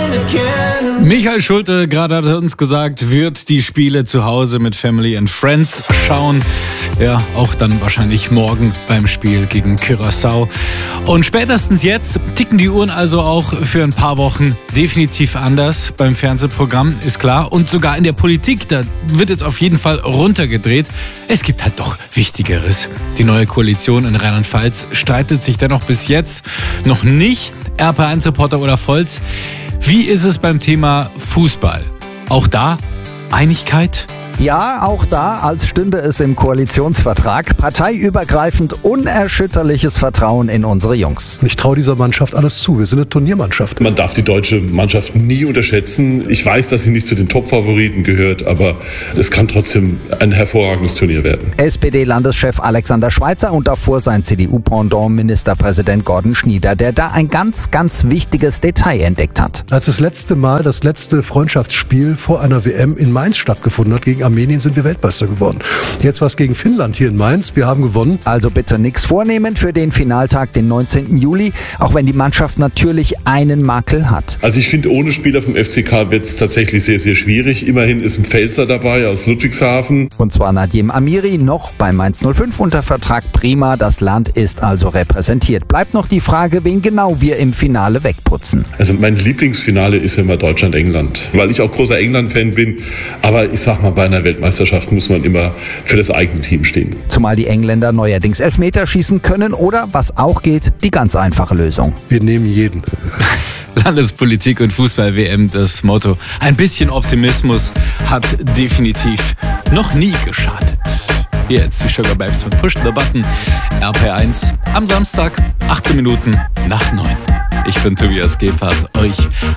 Michael Schulte, gerade hat er uns gesagt, wird die Spiele zu Hause mit Family and Friends schauen. Ja, auch dann wahrscheinlich morgen beim Spiel gegen Curaçao. Und spätestens jetzt ticken die Uhren also auch für ein paar Wochen definitiv anders beim Fernsehprogramm, ist klar. Und sogar in der Politik, da wird jetzt auf jeden Fall runtergedreht. Es gibt halt doch Wichtigeres. Die neue Koalition in Rheinland-Pfalz streitet sich dennoch bis jetzt noch nicht. RP1-Reporter Olaf Holz, wie ist es beim Thema Fußball? Auch da Einigkeit? Ja, auch da, als stünde es im Koalitionsvertrag, parteiübergreifend unerschütterliches Vertrauen in unsere Jungs. Ich traue dieser Mannschaft alles zu. Wir sind eine Turniermannschaft. Man darf die deutsche Mannschaft nie unterschätzen. Ich weiß, dass sie nicht zu den Top-Favoriten gehört, aber es kann trotzdem ein hervorragendes Turnier werden. SPD-Landeschef Alexander Schweitzer und davor sein CDU-Pendant Ministerpräsident Gordon Schnieder, der da ein ganz, ganz wichtiges Detail entdeckt hat. Als das letzte Freundschaftsspiel vor einer WM in Mainz stattgefunden hat, gegen Armenien, sind wir Weltmeister geworden. Jetzt war es gegen Finnland hier in Mainz. Wir haben gewonnen. Also bitte nichts vornehmen für den Finaltag, den 19. Juli, auch wenn die Mannschaft natürlich einen Makel hat. Also ich finde, ohne Spieler vom FCK wird es tatsächlich sehr, sehr schwierig. Immerhin ist ein Pfälzer dabei aus Ludwigshafen. Und zwar Nadim Amiri, noch bei Mainz 05 unter Vertrag. Prima, das Land ist also repräsentiert. Bleibt noch die Frage, wen genau wir im Finale wegputzen. Also mein Lieblingsfinale ist immer Deutschland-England, weil ich auch großer England-Fan bin. Aber ich sag mal, bei einer Weltmeisterschaft muss man immer für das eigene Team stehen. Zumal die Engländer neuerdings Elfmeter schießen können oder, was auch geht, die ganz einfache Lösung. Wir nehmen jeden. Landespolitik und Fußball-WM, das Motto. Ein bisschen Optimismus hat definitiv noch nie geschadet. Jetzt die Sugar Babes mit Push the Button. RP1 am Samstag, 18 Minuten nach 9. Ich bin Tobias Gebhardt. Euch